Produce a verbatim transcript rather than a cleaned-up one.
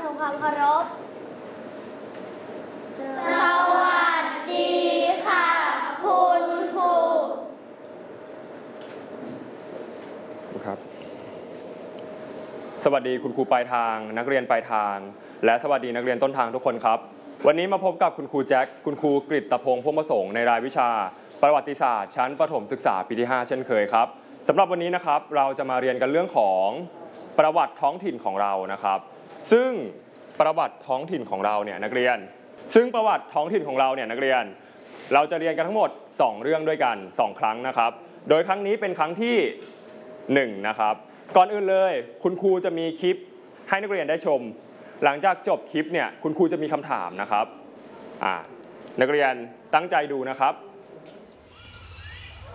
ำความเคารพสวัสดีค่ะคุณครูครับสวัสดีคุณครูปลายทางนักเรียนปลายทางและสวัสดีนักเรียนต้นทางทุกคนครับวันนี้มาพบกับคุณครูแจ็คคุณครูกฤตพงษ์พงษ์ประสงค์ในรายวิชาประวัติศาสตร์ชั้นประถมศึกษาปีที่ห้าเช่นเคยครับสำหรับวันนี้นะครับเราจะมาเรียนกันเรื่องของประวัติท้องถิ่นของเรานะครับซึ่งประวัติท้องถิ่นของเราเนี่ยนักเรียนซึ่งประวัติท้องถิ่นของเราเนี่ยนักเรียนเราจะเรียนกันทั้งหมดสองเรื่องด้วยกันสองครั้งนะครับโดยครั้งนี้เป็นครั้งที่หนึ่งนะครับก่อนอื่นเลยคุณครูจะมีคลิปให้นักเรียนได้ชมหลังจากจบคลิปเนี่ยคุณครูจะมีคำถามนะครับอ่านักเรียนตั้งใจดูนะครับ